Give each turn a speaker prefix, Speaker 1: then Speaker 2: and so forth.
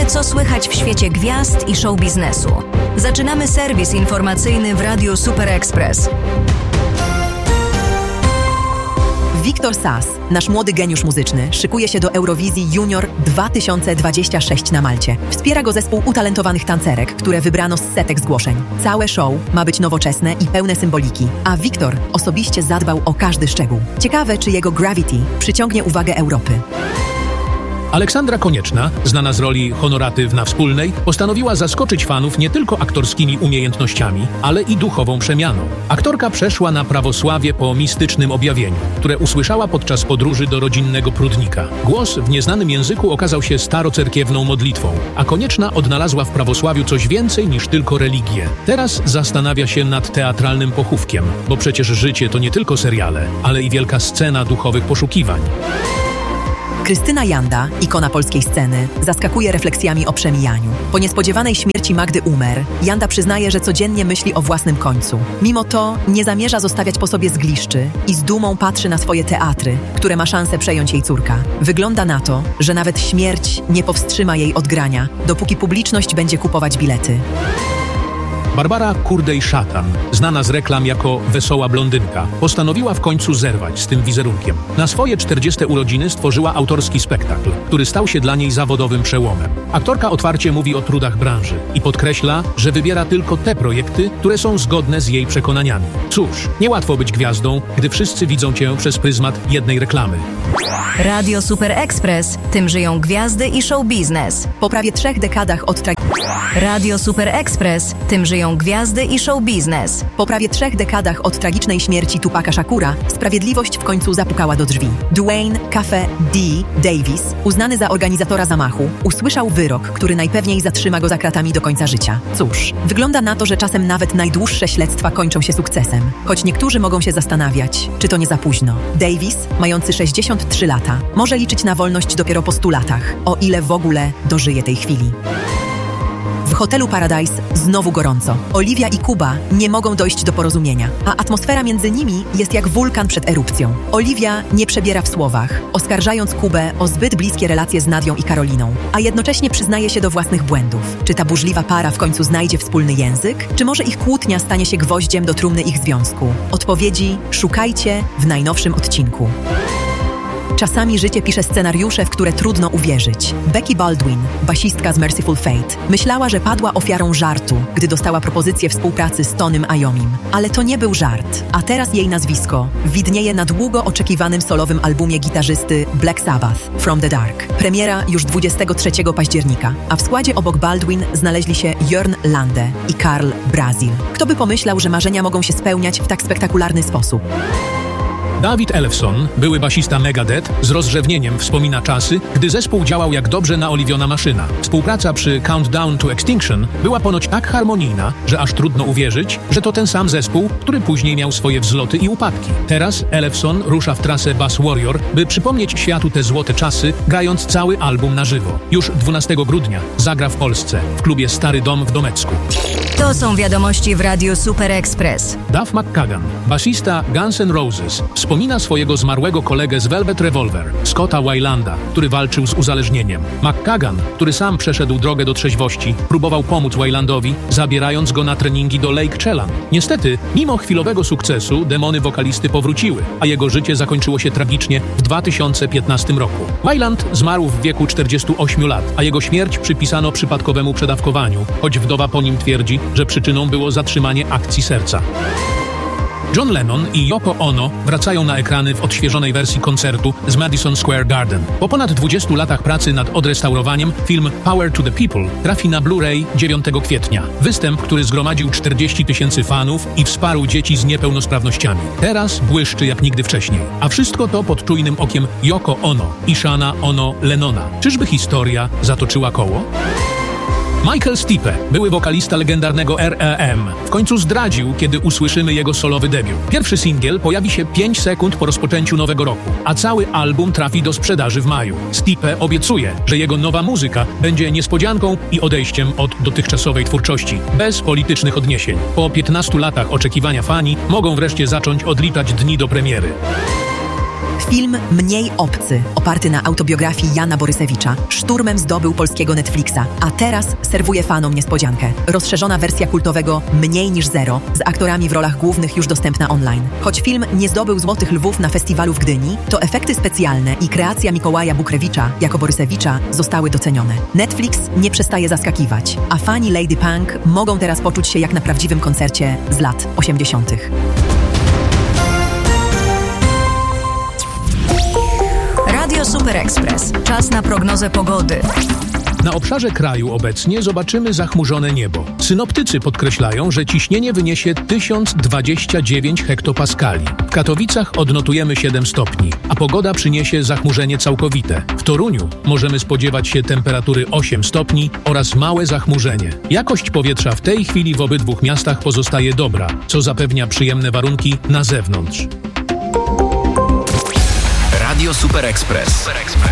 Speaker 1: Co słychać w świecie gwiazd i show biznesu? Zaczynamy serwis informacyjny w Radiu Super Express.
Speaker 2: Wiktor Sas, nasz młody geniusz muzyczny, szykuje się do Eurowizji Junior 2026 na Malcie. Wspiera go zespół utalentowanych tancerek, które wybrano z setek zgłoszeń. Całe show ma być nowoczesne i pełne symboliki, a Wiktor osobiście zadbał o każdy szczegół. Ciekawe, czy jego Gravity przyciągnie uwagę Europy.
Speaker 3: Aleksandra Konieczna, znana z roli Honoraty w Na Wspólnej, postanowiła zaskoczyć fanów nie tylko aktorskimi umiejętnościami, ale i duchową przemianą. Aktorka przeszła na prawosławie po mistycznym objawieniu, które usłyszała podczas podróży do rodzinnego Prudnika. Głos w nieznanym języku okazał się starocerkiewną modlitwą, a Konieczna odnalazła w prawosławiu coś więcej niż tylko religię. Teraz zastanawia się nad teatralnym pochówkiem, bo przecież życie to nie tylko seriale, ale i wielka scena duchowych poszukiwań.
Speaker 2: Krystyna Janda, ikona polskiej sceny, zaskakuje refleksjami o przemijaniu. Po niespodziewanej śmierci Magdy Umer, Janda przyznaje, że codziennie myśli o własnym końcu. Mimo to nie zamierza zostawiać po sobie zgliszczy i z dumą patrzy na swoje teatry, które ma szansę przejąć jej córka. Wygląda na to, że nawet śmierć nie powstrzyma jej od grania, dopóki publiczność będzie kupować bilety.
Speaker 3: Barbara Kurdej-Szatan, znana z reklam jako wesoła blondynka, postanowiła w końcu zerwać z tym wizerunkiem. Na swoje 40. urodziny stworzyła autorski spektakl, który stał się dla niej zawodowym przełomem. Aktorka otwarcie mówi o trudach branży i podkreśla, że wybiera tylko te projekty, które są zgodne z jej przekonaniami. Cóż, niełatwo być gwiazdą, gdy wszyscy widzą cię przez pryzmat jednej reklamy.
Speaker 1: Radio Super Express. Tym żyją gwiazdy i show biznes.
Speaker 2: Po prawie 3 dekadach od
Speaker 1: Radio Super Express. Tym żyją gwiazdy i show biznes.
Speaker 2: Po prawie 3 dekadach od tragicznej śmierci Tupaca Shakura, sprawiedliwość w końcu zapukała do drzwi. Dwayne Cafe D. Davis, uznany za organizatora zamachu, usłyszał wyrok, który najpewniej zatrzyma go za kratami do końca życia. Cóż, wygląda na to, że czasem nawet najdłuższe śledztwa kończą się sukcesem. Choć niektórzy mogą się zastanawiać, czy to nie za późno. Davis, mający 63 lata, może liczyć na wolność dopiero po 100 latach, o ile w ogóle dożyje tej chwili. W hotelu Paradise znowu gorąco. Olivia i Kuba nie mogą dojść do porozumienia, a atmosfera między nimi jest jak wulkan przed erupcją. Olivia nie przebiera w słowach, oskarżając Kubę o zbyt bliskie relacje z Nadią i Karoliną, a jednocześnie przyznaje się do własnych błędów. Czy ta burzliwa para w końcu znajdzie wspólny język? Czy może ich kłótnia stanie się gwoździem do trumny ich związku? Odpowiedzi szukajcie w najnowszym odcinku. Czasami życie pisze scenariusze, w które trudno uwierzyć. Becky Baldwin, basistka z Mercyful Fate, myślała, że padła ofiarą żartu, gdy dostała propozycję współpracy z Tonym Iomim. Ale to nie był żart, a teraz jej nazwisko widnieje na długo oczekiwanym solowym albumie gitarzysty Black Sabbath, From the Dark. Premiera już 23 października, a w składzie obok Baldwin znaleźli się Jörn Lande i Karl Brazil. Kto by pomyślał, że marzenia mogą się spełniać w tak spektakularny sposób?
Speaker 3: David Ellefson, były basista Megadeth, z rozrzewnieniem wspomina czasy, gdy zespół działał jak dobrze naoliwiona maszyna. Współpraca przy Countdown to Extinction była ponoć tak harmonijna, że aż trudno uwierzyć, że to ten sam zespół, który później miał swoje wzloty i upadki. Teraz Ellefson rusza w trasę Bass Warrior, by przypomnieć światu te złote czasy, grając cały album na żywo. Już 12 grudnia zagra w Polsce, w klubie Stary Dom w Domecku.
Speaker 1: To są wiadomości w Radiu Super Express.
Speaker 3: Duff McKagan, basista Guns N' Roses, wspomina swojego zmarłego kolegę z Velvet Revolver, Scotta Weilanda, który walczył z uzależnieniem. McKagan, który sam przeszedł drogę do trzeźwości, próbował pomóc Weilandowi, zabierając go na treningi do Lake Chelan. Niestety, mimo chwilowego sukcesu, demony wokalisty powróciły, a jego życie zakończyło się tragicznie w 2015 roku. Weiland zmarł w wieku 48 lat, a jego śmierć przypisano przypadkowemu przedawkowaniu, choć wdowa po nim twierdzi, że przyczyną było zatrzymanie akcji serca. John Lennon i Yoko Ono wracają na ekrany w odświeżonej wersji koncertu z Madison Square Garden. Po ponad 20 latach pracy nad odrestaurowaniem film Power to the People trafi na Blu-ray 9 kwietnia. Występ, który zgromadził 40 000 fanów i wsparł dzieci z niepełnosprawnościami. Teraz błyszczy jak nigdy wcześniej. A wszystko to pod czujnym okiem Yoko Ono i Shana Ono Lennona. Czyżby historia zatoczyła koło? Michael Stipe, były wokalista legendarnego R.E.M., w końcu zdradził, kiedy usłyszymy jego solowy debiut. Pierwszy singiel pojawi się 5 sekund po rozpoczęciu nowego roku, a cały album trafi do sprzedaży w maju. Stipe obiecuje, że jego nowa muzyka będzie niespodzianką i odejściem od dotychczasowej twórczości, bez politycznych odniesień. Po 15 latach oczekiwania fani mogą wreszcie zacząć odliczać dni do premiery.
Speaker 2: Film Mniej obcy, oparty na autobiografii Jana Borysewicza, szturmem zdobył polskiego Netflixa, a teraz serwuje fanom niespodziankę. Rozszerzona wersja kultowego Mniej niż zero z aktorami w rolach głównych już dostępna online. Choć film nie zdobył Złotych Lwów na festiwalu w Gdyni, to efekty specjalne i kreacja Mikołaja Bukrewicza jako Borysewicza zostały docenione. Netflix nie przestaje zaskakiwać, a fani Lady Punk mogą teraz poczuć się jak na prawdziwym koncercie z lat 80.
Speaker 1: Radio Super Express. Czas na prognozę pogody.
Speaker 3: Na obszarze kraju obecnie zobaczymy zachmurzone niebo. Synoptycy podkreślają, że ciśnienie wyniesie 1029 hektopaskali. W Katowicach odnotujemy 7 stopni, a pogoda przyniesie zachmurzenie całkowite. W Toruniu możemy spodziewać się temperatury 8 stopni oraz małe zachmurzenie. Jakość powietrza w tej chwili w obydwu miastach pozostaje dobra, co zapewnia przyjemne warunki na zewnątrz.
Speaker 4: Radio Super Express.